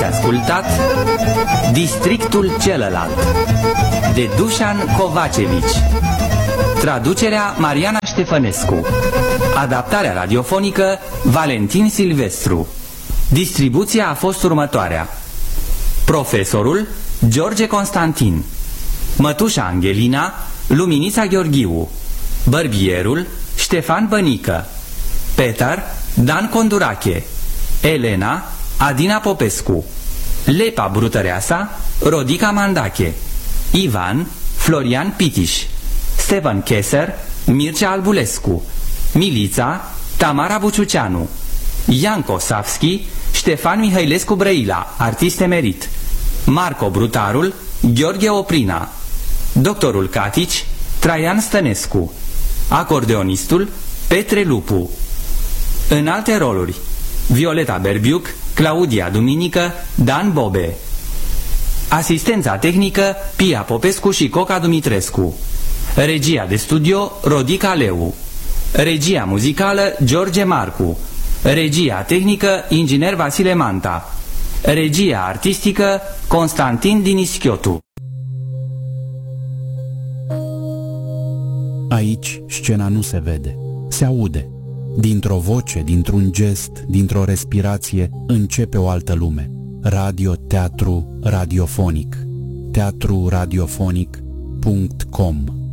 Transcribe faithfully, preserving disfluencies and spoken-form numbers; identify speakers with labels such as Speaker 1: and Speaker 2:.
Speaker 1: ascultat Districtul celălalt de Dușan Covacevici. Traducerea Mariana Ștefănescu. Adaptarea radiofonică Valentin Silvestru. Distribuția a fost următoarea: profesorul George Constantin, mătușa Angelina Luminița Gheorghiu, bărbierul Ștefan Bănică, Peter Dan Condurache, Elena Adina Popescu, Lepa Brutăreasa Rodica Mandache, Ivan Florian Pitiș, Steven Kesser Mircea Albulescu, Milița Tamara Buciuceanu, Ianco Savski Ștefan Mihailescu Brăila, artist emerit, Marco Brutarul Gheorghe Oprina, doctorul Catici Traian Stănescu, acordeonistul Petre Lupu. În alte roluri: Violeta Berbiuc, Claudia Duminică, Dan Bobe. Asistența tehnică Pia Popescu și Coca Dumitrescu. Regia de studio Rodica Leu. Regia muzicală George Marcu. Regia tehnică Inginer Vasile Manta. Regia artistică Constantin Dinischiotu.
Speaker 2: Aici scena nu se vede, se aude. Dintr-o voce, dintr-un gest, dintr-o respirație, începe o altă lume. Radio-teatru radiofonic. teatru radiofonic punct com